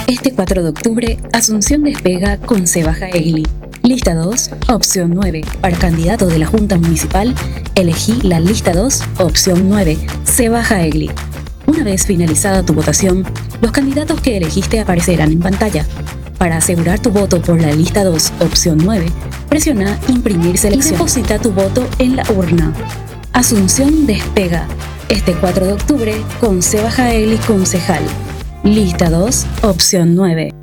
Este 4 de octubre, Asunción despega con Seba Jaegli. Lista 2, opción 9. Para candidato de la Junta Municipal, elegí la lista 2, opción 9, Seba Jaegli. Una vez finalizada tu votación, los candidatos que elegiste aparecerán en pantalla. Para asegurar tu voto por la lista 2, opción 9, presiona Imprimir selección y deposita tu voto en la urna. Asunción despega este 4 de octubre con Seba Jaegli concejal. Lista 2, opción 9.